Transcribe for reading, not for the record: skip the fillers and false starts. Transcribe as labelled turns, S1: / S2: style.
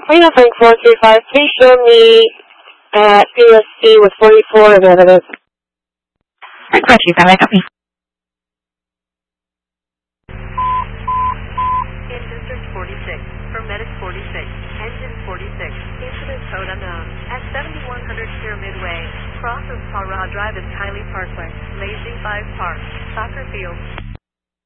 S1: Reno Frank 435, please show me at PSC with 44 of evidence.
S2: Question, that may help me.
S3: In District 46, for Medic 46, Engine 46, incident code unknown, at 7100 Pyramid Way, cross of Parra Drive and Kylie Parkway, Lazy 5 Park, Soccer Field.